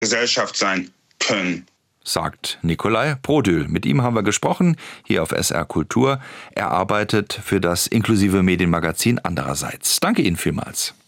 Gesellschaft sein können. Sagt Nikolai Brodül. Mit ihm haben wir gesprochen, hier auf SR Kultur. Er arbeitet für das inklusive Medienmagazin Andererseits. Danke Ihnen vielmals.